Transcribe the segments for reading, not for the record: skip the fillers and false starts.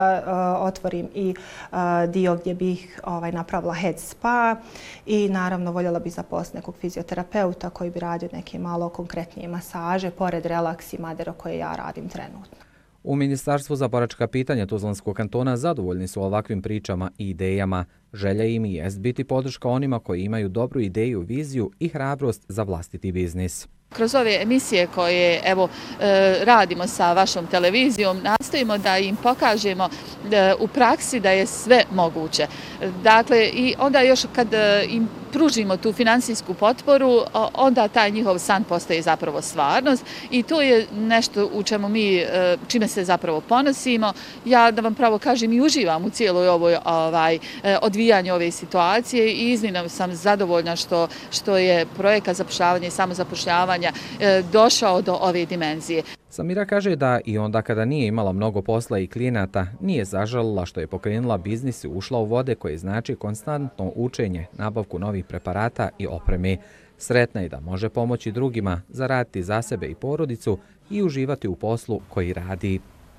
Otvorim i dio gdje bih napravila head spa i naravno voljela bih zaposliti nekog fizioterapeuta koji bi radio neke malo konkretnije masaže pored relaks i madero koje ja radim trenutno. U Ministarstvu za boračka pitanja Tuzlanskog kantona zadovoljni su ovakvim pričama i idejama. Želja im i jest biti podrška onima koji imaju dobru ideju, viziju i hrabrost za vlastiti biznis. Kroz ove emisije koje radimo sa vašom televizijom, nastojimo da im pokažemo u praksi da je sve moguće. Dakle, i onda još kad im pružimo tu finansijsku potporu, onda taj njihov san postaje zapravo stvarnost i to je nešto u čemu čime se zapravo ponosimo. Ja da vam pravo kažem i uživam u cijeloj ovoj odvijanju ove situacije i iznimno sam zadovoljna što je projekat zapošljavanja i samozapošljavanja došao do ove dimenzije. Samira kaže da i onda kada nije imala mnogo posla i klijenata, nije zažalila što je pokrenula biznis i ušla u vode koje znači konstantno učenje, nabavku novih preparata i opreme. Sretna je da može pomoći drugima, zaraditi za sebe i porodicu i uživati u poslu koji radi.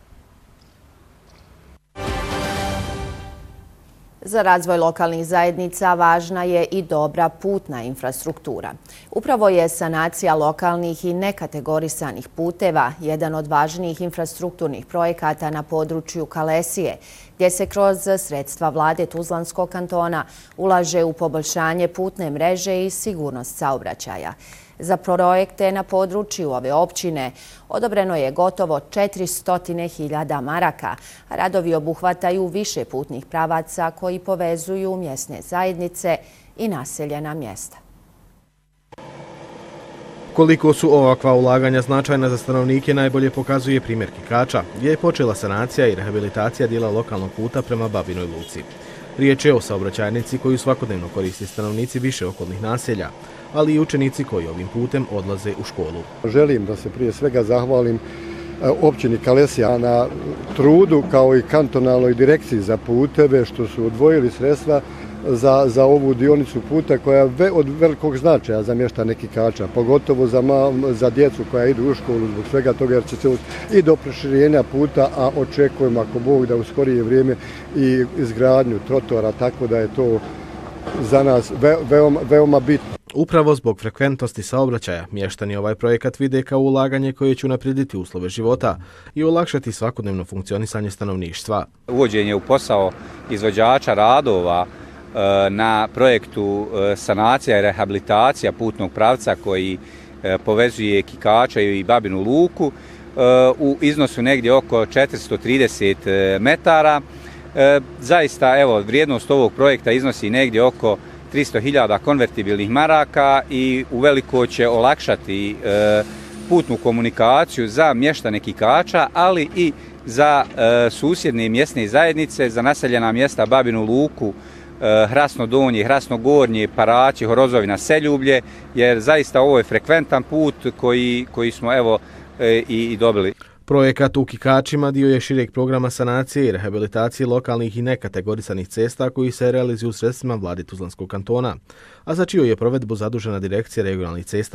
Za razvoj lokalnih zajednica važna je i dobra putna infrastruktura. Upravo je sanacija lokalnih i nekategorisanih puteva jedan od važnijih infrastrukturnih projekata na području Kalesije, gdje se kroz sredstva vlade Tuzlanskog kantona ulaže u poboljšanje putne mreže i sigurnost saobraćaja. Za projekte na području ove općine odobreno je gotovo 400.000 maraka. Radovi obuhvataju više putnih pravaca koji povezuju mjesne zajednice i naseljena mjesta. Koliko su ovakva ulaganja značajna za stanovnike najbolje pokazuje primjer Kikača, gdje je počela sanacija i rehabilitacija dijela lokalnog puta prema Babinoj Luci. Riječ je o saobraćajnici koju svakodnevno koriste stanovnici više okolnih naselja, ali i učenici koji ovim putem odlaze u školu. Želim da se prije svega zahvalim općini Kalesija na trudu kao i kantonalnoj direkciji za puteve što su odvojili sredstva za ovu dionicu puta koja je od velikog značaja za mještane Kikača, pogotovo za djecu koja idu u školu zbog svega toga jer će se i do proširenja puta, a očekujemo ako Bog da u skorije vrijeme i izgradnju trotoara, tako da je to za nas veoma bitno. Upravo zbog frekventnosti saobraćaja, mještani ovaj projekat vide kao ulaganje koje će unaprijediti uslove života i olakšati svakodnevno funkcionisanje stanovništva. Uvođenje u posao izvođača radova na projektu sanacija i rehabilitacija putnog pravca koji povezuje Kikača i Babinu Luku u iznosu negdje oko 430 metara. Zaista, evo, vrijednost ovog projekta iznosi negdje oko 300.000 konvertibilnih maraka i uveliko će olakšati putnu komunikaciju za mještane Kikača, ali i za susjedne mjesne zajednice, za naseljena mjesta Babinu Luku, Hrasno Donje, Hrasno Gornje, Paraći, Horozovina, Seljublje, jer zaista ovo je frekventan put koji smo evo i dobili. Projekat u Kikačima dio je šireg programa sanacije i rehabilitacije lokalnih i nekategorisanih cesta koji se realizuju sredstvima vlade Tuzlanskog kantona, a za čiju je provedbu zadužena Direkcija regionalnih cesta